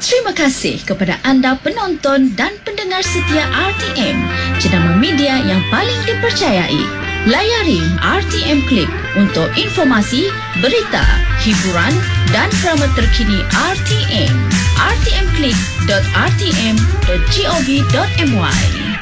Terima kasih kepada anda penonton dan pendengar setia RTM, jenama media yang paling dipercayai. Layari RTM Click untuk informasi, berita, hiburan dan drama terkini RTM. rtmclick.rtm.gov.my